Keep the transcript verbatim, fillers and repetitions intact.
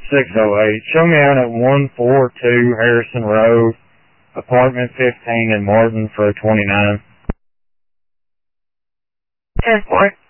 six oh eight. Show me out at one four two Harrison Road, apartment fifteen in Martin for a twenty-nine. ten four.